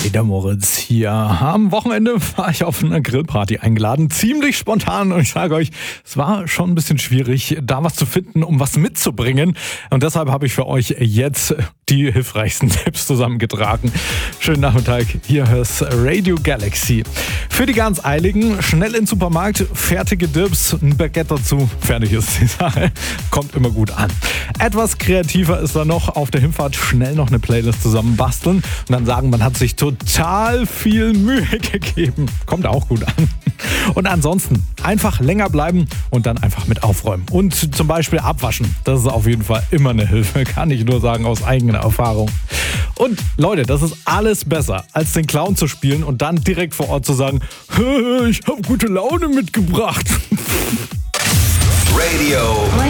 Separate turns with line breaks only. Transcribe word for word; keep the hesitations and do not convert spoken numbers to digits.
Hey, der Moritz hier. Am Wochenende war ich auf eine Grillparty eingeladen. Ziemlich spontan und ich sage euch, es war schon ein bisschen schwierig, da was zu finden, um was mitzubringen. Und deshalb habe ich für euch jetzt die hilfreichsten Tipps zusammengetragen. Schönen Nachmittag, hier hörst Radio Galaxy. Für die ganz Eiligen, schnell in den Supermarkt, fertige Dips, ein Baguette dazu, fertig ist die Sache. Kommt immer gut an. Etwas kreativer ist da noch, auf der Hinfahrt schnell noch eine Playlist zusammen basteln und dann sagen, man hat sich total viel Mühe gegeben. Kommt auch gut an. Und ansonsten einfach länger bleiben und dann einfach mit aufräumen. Und zum Beispiel abwaschen. Das ist auf jeden Fall immer eine Hilfe. Kann ich nur sagen aus eigener Erfahrung. Und Leute, das ist alles besser, als den Clown zu spielen und dann direkt vor Ort zu sagen, ich habe gute Laune mitgebracht.
Radio